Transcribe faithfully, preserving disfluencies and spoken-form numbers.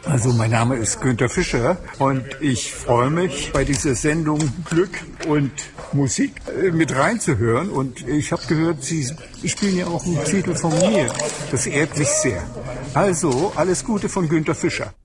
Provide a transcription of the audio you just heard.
Also mein Name ist Günter Fischer und ich freue mich, bei dieser Sendung Glück und Musik mit reinzuhören. Und ich habe gehört, Sie spielen ja auch einen Titel von mir. Das ehrt mich sehr. Also alles Gute von Günter Fischer.